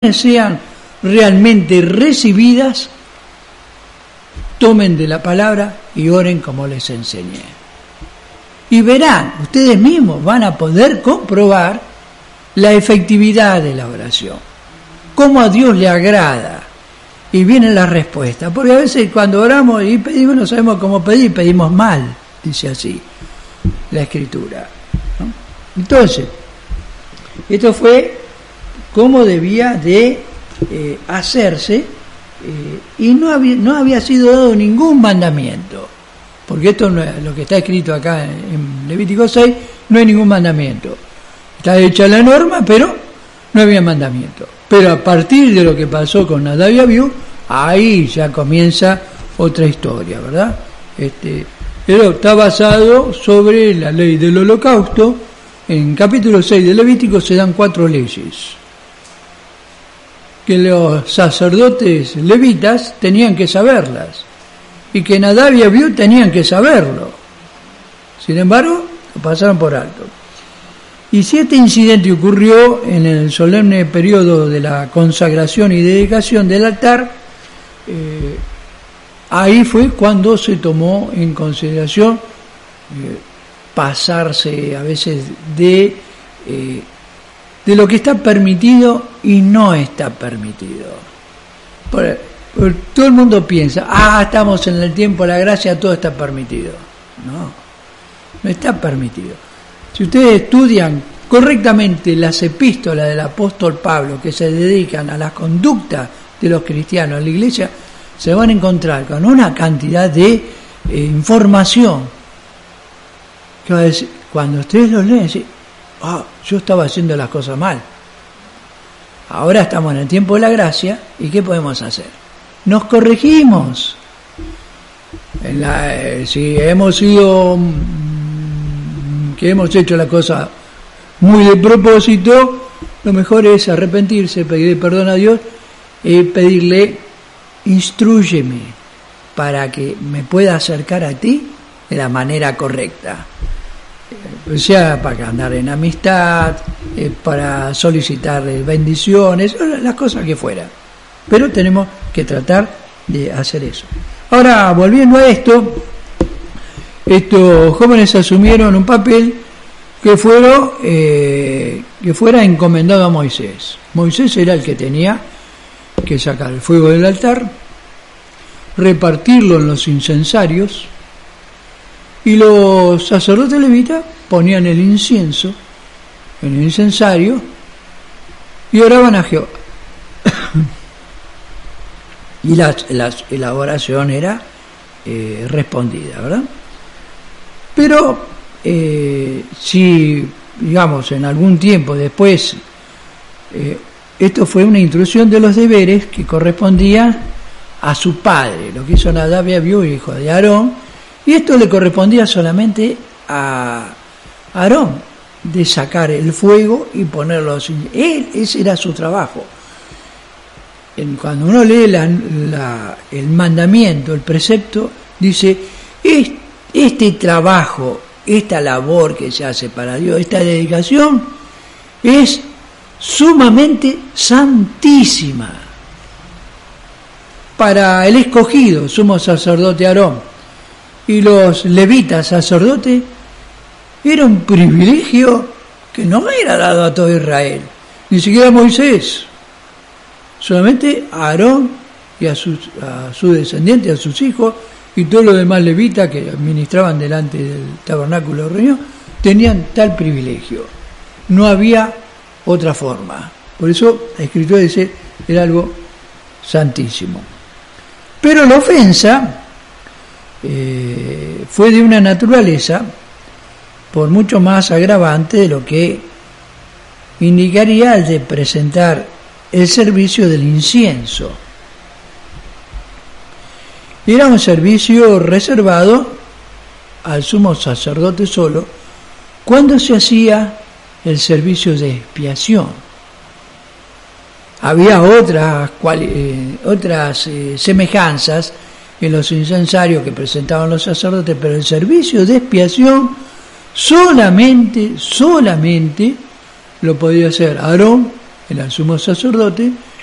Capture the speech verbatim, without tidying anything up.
sean realmente recibidas, tomen de la palabra y oren como les enseñé. Y verán, ustedes mismos van a poder comprobar la efectividad de la oración, cómo a Dios le agrada, y viene la respuesta. Porque a veces cuando oramos y pedimos no sabemos cómo pedir, pedimos mal, dice así la Escritura, ¿no? Entonces, esto fue cómo debía de eh, hacerse, eh, y no había, no había sido dado ningún mandamiento, porque esto no es, lo que está escrito acá en, en Levítico seis, no hay ningún mandamiento. Está hecha la norma, pero no había mandamiento. Pero a partir de lo que pasó con Nadab y Abiú, ahí ya comienza otra historia, ¿verdad? Este, pero está basado sobre la ley del holocausto. En capítulo seis de Levítico se dan cuatro leyes que los sacerdotes levitas tenían que saberlas y que Nadab y Abiú tenían que saberlo. Sin embargo, lo pasaron por alto. Y si este incidente ocurrió en el solemne periodo de la consagración y dedicación del altar, eh, ahí fue cuando se tomó en consideración eh, pasarse a veces de, eh, de lo que está permitido y no está permitido. Por, por, todo el mundo piensa, ah, estamos en el tiempo de la gracia, todo está permitido. No, no está permitido. Si ustedes estudian correctamente las epístolas del apóstol Pablo que se dedican a la conducta de los cristianos en la iglesia, se van a encontrar con una cantidad de eh, información que va a decir, cuando ustedes lo leen, dicen, ah, yo estaba haciendo las cosas mal. Ahora estamos en el tiempo de la gracia, ¿y qué podemos hacer? Nos corregimos. En la, eh, si hemos sido... que hemos hecho la cosa muy de propósito, lo mejor es arrepentirse, pedirle perdón a Dios y pedirle, instrúyeme para que me pueda acercar a ti de la manera correcta, o sea, para andar en amistad, eh, para solicitar bendiciones, las cosas que fueran, pero tenemos que tratar de hacer eso. Ahora, volviendo a esto, estos jóvenes asumieron un papel que fueron, eh, que fuera encomendado a Moisés. Moisés era el que tenía que sacar el fuego del altar, repartirlo en los incensarios, y los sacerdotes levitas ponían el incienso en el incensario y oraban a Jehová. Y la, la, la oración era eh, respondida, ¿verdad? Pero eh, si, digamos, en algún tiempo después, eh, esto fue una intrusión de los deberes que correspondían a su padre, lo que hizo Nadab y Abiú, hijo de Aarón, y esto le correspondía solamente a Aarón, de sacar el fuego y ponerlo sin... Él, ese era su trabajo. Cuando uno lee la, la, el mandamiento, el precepto, dice, este Este trabajo, esta labor que se hace para Dios, esta dedicación, es sumamente santísima. Para el escogido, sumo sacerdote Aarón, y los levitas sacerdotes, era un privilegio que no era dado a todo Israel, ni siquiera a Moisés, solamente a Aarón y a sus, a sus descendientes, a sus hijos, y todos los demás levitas que administraban delante del tabernáculo de reunión tenían tal privilegio. No había otra forma. Por eso la Escritura dice era algo santísimo. Pero la ofensa eh, fue de una naturaleza por mucho más agravante de lo que indicaría el de presentar el servicio del incienso. Era un servicio reservado al sumo sacerdote solo cuando se hacía el servicio de expiación. Había otras, eh, otras eh, semejanzas en los incensarios que presentaban los sacerdotes, pero el servicio de expiación solamente, solamente lo podía hacer Aarón el sumo sacerdote,